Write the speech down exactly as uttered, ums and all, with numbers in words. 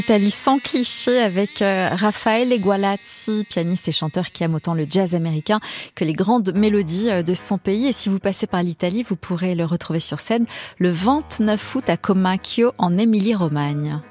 Italie sans cliché avec euh, Raffaele Gualazzi, pianiste et chanteur qui aime autant le jazz américain que les grandes mélodies euh, de son pays. Et si vous passez par l'Italie, vous pourrez le retrouver sur scène le vingt-neuf août à Comacchio en Émilie-Romagne.